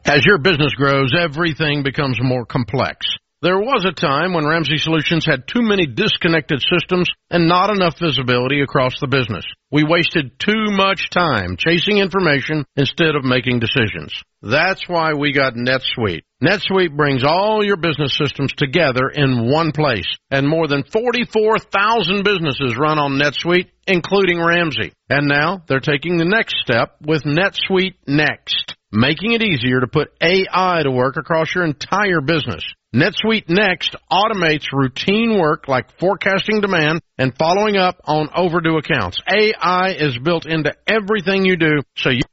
As your business grows, everything becomes more complex. There was a time when Ramsey Solutions had too many disconnected systems and not enough visibility across the business. We wasted too much time chasing information instead of making decisions. That's why we got NetSuite. NetSuite brings all your business systems together in one place, and more than 44,000 businesses run on NetSuite, including Ramsey. And now they're taking the next step with NetSuite Next, making it easier to put AI to work across your entire business. NetSuite Next automates routine work like forecasting demand and following up on overdue accounts. AI is built into everything you do, so you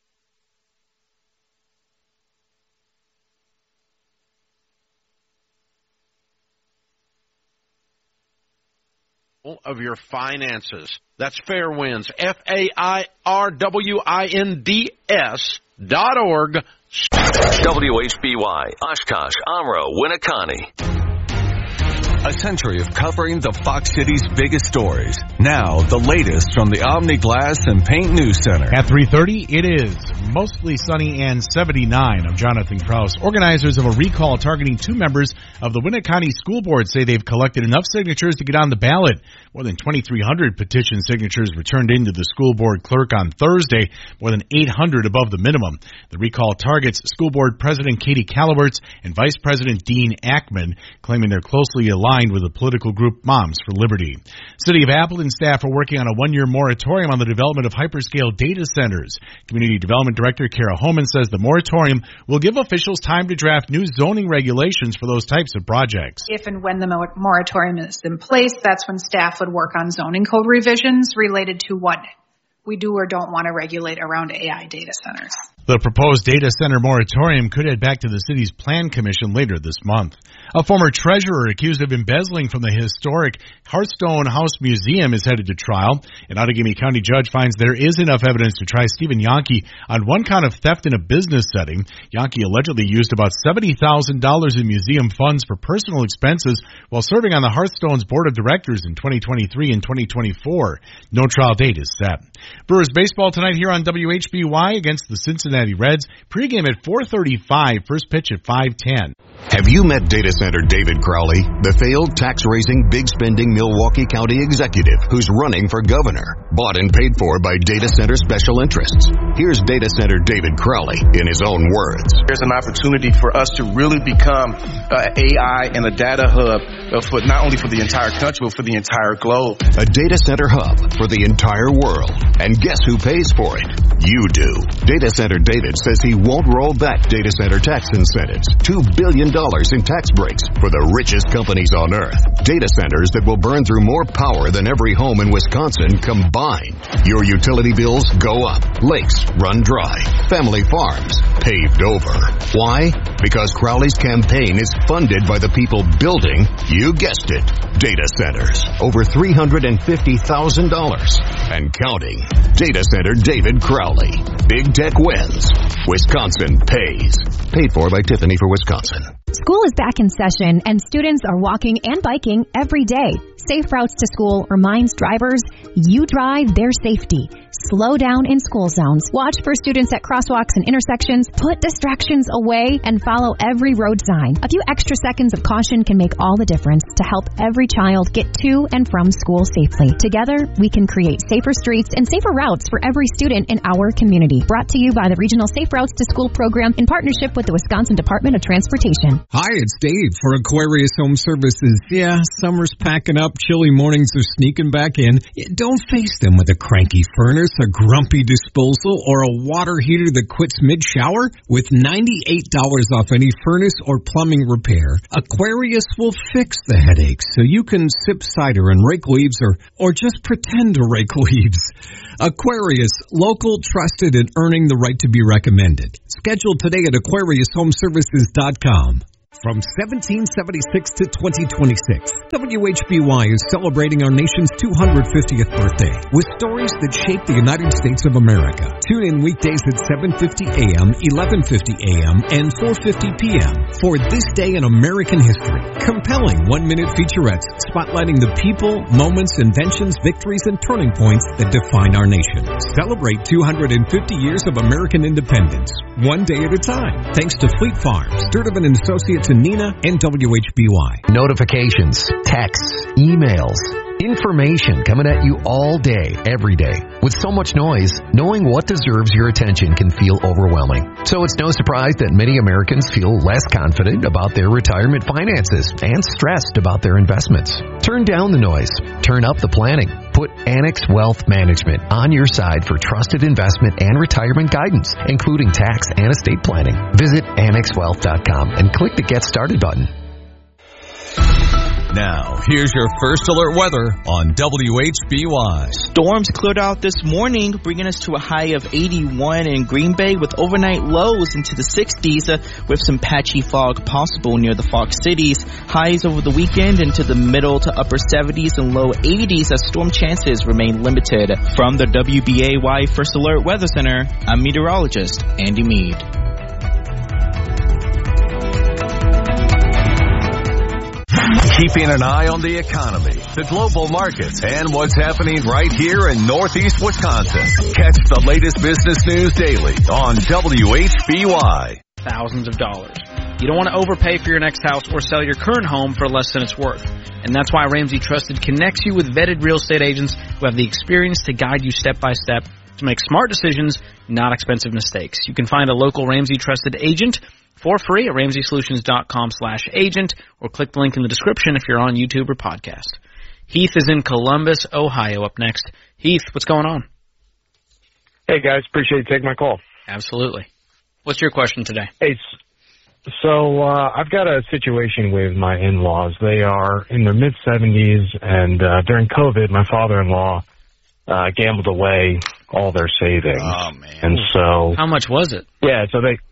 of your finances. That's Fairwinds, FAIRWINDS.org. WHBY, Oshkosh, Amro, Winneconne. A century of covering the Fox City's biggest stories. Now, the latest from the Omni Glass and Paint News Center. At 3:30, it is mostly sunny and 79. I'm Jonathan Krause. Organizers of a recall targeting two members of the Winneconne School Board say they've collected enough signatures to get on the ballot. More than 2,300 petition signatures returned into the school board clerk on Thursday, more than 800 above the minimum. The recall targets School Board President Katie Calawerts and Vice President Dean Ackman, claiming they're closely aligned with the political group Moms for Liberty. City of Appleton staff are working on a one-year moratorium on the development of hyperscale data centers. Community Development Director Kara Homan says the moratorium will give officials time to draft new zoning regulations for those types of projects. If and when the moratorium is in place, that's when staff would work on zoning code revisions related to what we do or don't want to regulate around AI data centers. The proposed data center moratorium could head back to the city's Plan Commission later this month. A former treasurer accused of embezzling from the historic Hearthstone House Museum is headed to trial. An Outagamie County judge finds there is enough evidence to try Stephen Yonke on one count of theft in a business setting. Yonke allegedly used about $70,000 in museum funds for personal expenses while serving on the Hearthstone's board of directors in 2023 and 2024. No trial date is set. Brewers baseball tonight here on WHBY against the Cincinnati Reds. Pregame at 4:35, first pitch at 5:10. Have you met Data Center David Crowley, the failed tax-raising, big-spending Milwaukee County executive who's running for governor? Bought and paid for by Data Center special interests. Here's Data Center David Crowley in his own words. There's an opportunity for us to really become AI and a data hub for not only for the entire country, but for the entire globe. A data center hub for the entire world. And guess who pays for it? You do. Data Center David says he won't roll back data center tax incentives. $2 billion in tax breaks for the richest companies on earth. Data centers that will burn through more power than every home in Wisconsin combined. Your utility bills go up. Lakes run dry. Family farms paved over. Why? Because Crowley's campaign is funded by the people building, you guessed it, data centers. Over $350,000 and counting. Data Center David Crowley. Big tech wins. Wisconsin pays. Paid for by Tiffany for Wisconsin. School is back in session, and students are walking and biking every day. Safe Routes to School reminds drivers, you drive their safety. Slow down in school zones. Watch for students at crosswalks and intersections. Put distractions away and follow every road sign. A few extra seconds of caution can make all the difference to help every child get to and from school safely. Together, we can create safer streets and safer routes for every student in our community. Brought to you by the Regional Safe Routes to School program in partnership with the Wisconsin Department of Transportation. Hi, it's Dave for Aquarius Home Services. Yeah, summer's packing up, chilly mornings are sneaking back in. Don't face them with a cranky furnace, a grumpy disposal, or a water heater that quits mid-shower. With $98 off any furnace or plumbing repair, Aquarius will fix the headaches so you can sip cider and rake leaves or just pretend to rake leaves. Aquarius, local, trusted, and earning the right to be recommended. Schedule today at AquariusHomeservices.com. From 1776 to 2026, WHBY is celebrating our nation's 250th birthday with stories that shape the United States of America. Tune in weekdays at 7:50 a.m., 11:50 a.m., and 4:50 p.m. for This Day in American History. Compelling one-minute featurettes spotlighting the people, moments, inventions, victories, and turning points that define our nation. Celebrate 250 years of American independence, one day at a time. Thanks to Fleet Farms, Sturtevant & Associates in Neenah, and WHBY. Notifications, texts, emails, information coming at you all day, every day. With so much noise, knowing what deserves your attention can feel overwhelming. So it's no surprise that many Americans feel less confident about their retirement finances and stressed about their investments. Turn down the noise. Turn up the planning. Put Annex Wealth Management on your side for trusted investment and retirement guidance, including tax and estate planning. Visit AnnexWealth.com and click the Get Started button. Now, here's your first alert weather on WHBY. Storms cleared out this morning, bringing us to a high of 81 in Green Bay with overnight lows into the 60s with some patchy fog possible near the Fox Cities. Highs over the weekend into the middle to upper 70s and low 80s as storm chances remain limited. From the WBAY First Alert Weather Center, I'm meteorologist Andy Mead. Keeping an eye on the economy, the global markets, and what's happening right here in Northeast Wisconsin. Catch the latest business news daily on WHBY. Thousands of dollars. You don't want to overpay for your next house or sell your current home for less than it's worth. And that's why Ramsey Trusted connects you with vetted real estate agents who have the experience to guide you step by step to make smart decisions, not expensive mistakes. You can find a local Ramsey Trusted agent for free at RamseySolutions.com/agent or click the link in the description if you're on YouTube or podcast. Heath is in Columbus, Ohio up next. Heath, what's going on? Hey guys, appreciate you taking my call. Absolutely. What's your question today? Hey, so I've got a situation with my in-laws. They are in their mid-70s, and during COVID, my father-in-law gambled away all their savings. Oh, man. And so... How much was it? Yeah, so they...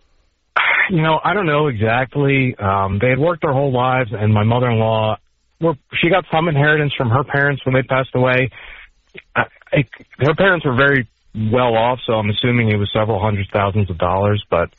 I don't know exactly. They had worked their whole lives, and my mother-in-law, she got some inheritance from her parents when they passed away. Her parents were very well off, so I'm assuming it was several $100,000s of dollars, but,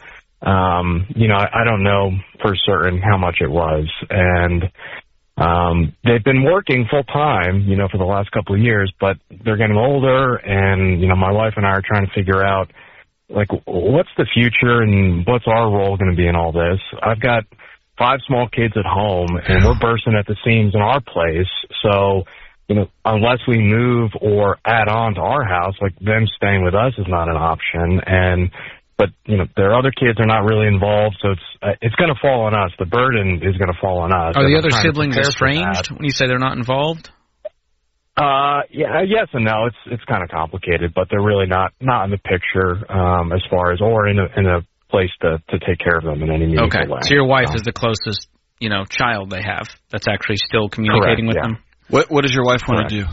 I don't know for certain how much it was. And they've been working full-time, for the last couple of years, but they're getting older, and, my wife and I are trying to figure out, what's the future and what's our role going to be in all this? I've got 5 small kids at home, and we're bursting at the seams in our place. So, unless we move or add on to our house, them staying with us is not an option. But their other kids are not really involved, so it's going to fall on us. The burden is going to fall on us. Are the other siblings estranged when you say they're not involved? Yeah, yes and no. It's kind of complicated, but they're really not in the picture as far as or in a place to take care of them in any meaningful way. So your wife is the closest child they have that's actually still communicating with them. What does your wife want to do?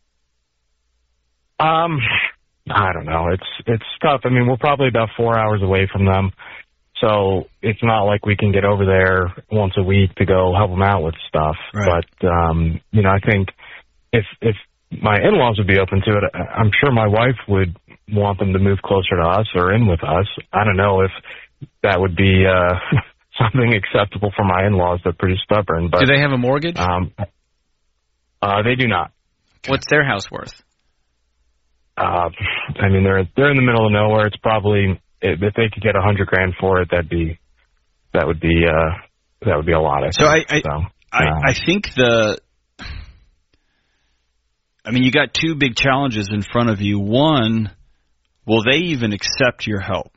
I don't know. It's tough. I mean, we're probably about 4 hours away from them, so it's not like we can get over there once a week to go help them out with stuff. Right. But I think. If my in-laws would be open to it, I'm sure my wife would want them to move closer to us or in with us. I don't know if that would be something acceptable for my in-laws. They're pretty stubborn. But, do they have a mortgage? They do not. What's their house worth? I mean, they're in the middle of nowhere. It's probably, if they could get $100,000 for it, that would be a lot. I think you got 2 big challenges in front of you. One, will they even accept your help?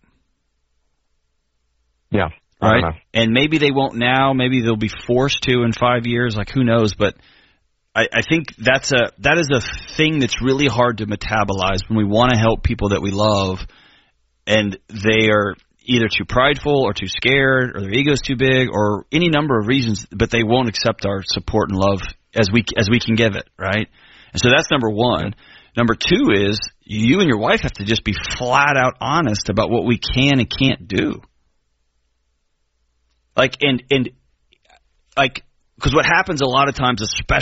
Yeah. Right? And maybe they won't now. Maybe they'll be forced to in 5 years. Who knows? But I think that is a thing that's really hard to metabolize when we want to help people that we love, and they are either too prideful or too scared or their ego's too big or any number of reasons, but they won't accept our support and love as we can give it, right? And so that's number one. Number 2 is you and your wife have to just be flat out honest about what we can and can't do. And like, because what happens a lot of times, especially